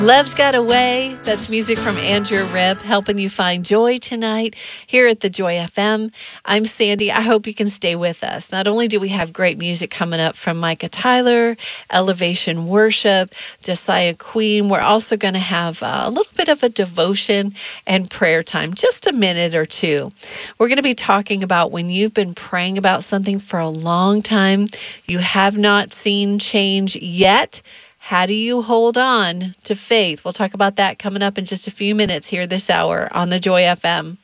Love's Got a Way. That's music from Andrew Ripp, helping you find joy tonight here at the Joy FM. I'm Sandy. I hope you can stay with us. Not only do we have great music coming up from Micah Tyler, Elevation Worship, Josiah Queen, we're also going to have a little bit of a devotion and prayer time, just a minute or two. We're going to be talking about when you've been praying about something for a long time, you have not seen change yet. How do you hold on to faith? We'll talk about that coming up in just a few minutes here this hour on the Joy FM.